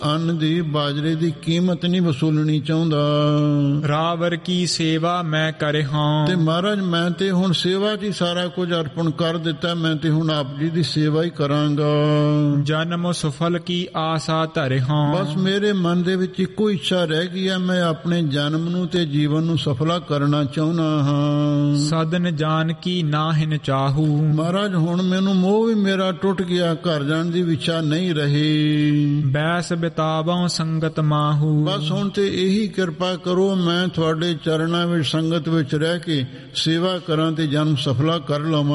ਅੰਨ ਦੀ ਬਾਜਰੇ ਦੀ ਕੀਮਤ ਨਹੀਂ ਵਸੂਲਣੀ ਚਾਹੁੰਦਾ। ਰਾਵਰ ਕੀ ਸੇਵਾ ਮੈਂ ਕਰੇ ਹਾਂ। ਤੇ ਮਹਾਰਾਜ ਮੈਂ ਤੇ ਹੁਣ ਸੇਵਾ 'ਚ ਹੀ ਸਾਰਾ ਕੁਝ ਅਰਪਣ ਕਰ ਦਿੱਤਾ, ਮੈਂ ਤੇ ਹੁਣ ਆਪ ਜੀ ਦੀ ਸੇਵਾ ਹੀ ਕਰਾਂਗਾ। ਜਨਮ ਸੁਫਲ ਕੀ ਆਸਾ ਧਰੇ ਹਾਂ। ਬਸ ਮੇਰੇ ਮਨ ਦੇ ਵਿੱਚ ਇੱਕੋ ਇੱਛਾ ਰਹਿ ਗਈ ਹੈ, ਮੈਂ ਆਪਣੇ ਜਨਮ ਨੂੰ ਤੇ ਜੀਵਨ ਨੂੰ ਸਫਲਾ ਕਰਨਾ ਚਾਹੁੰਦਾ ਹਾਂ। ਸਦਨ ਜਾਨ ਕੀ ਨਾਹਿਨ ਚਾਹੂ। ਮਹਾਰਾਜ ਹੁਣ ਮੈਨੂੰ ਮੋਹ ਵੀ ਮੇਰਾ ਟੁੱਟ ਗਿਆ, ਘਰ ਜਾਣ ਦੀ ਇੱਛਾ ਨਹੀਂ ਰਹੀ। ਬੈਸ ਬਿਤਾਵਾਂ ਸੰਗਤ ਮਾਹੂ। ਬਸ ਹੁਣ ਤੇ ਇਹੀ ਕਿਰਪਾ ਕਰੋ, ਮੈਂ ਤੁਹਾਡੇ ਚਰਨਾਂ ਵਿੱਚ ਸੰਗਤ ਵਿੱਚ ਰਹਿ ਕੇ ਸੇਵਾ ਕਰਾਂ ਤੇ ਜਨਮ ਸਫਲਾ ਕਰ ਲਵਾਂ।